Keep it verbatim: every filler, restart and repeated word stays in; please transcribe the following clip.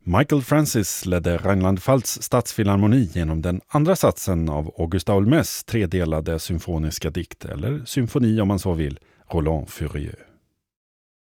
Michael Francis ledde Rheinland-Pfalz stadsfilharmoni genom den andra satsen av Auguste Aulmes tredelade symfoniska dikt, eller symfoni om man så vill, Roland Furieux.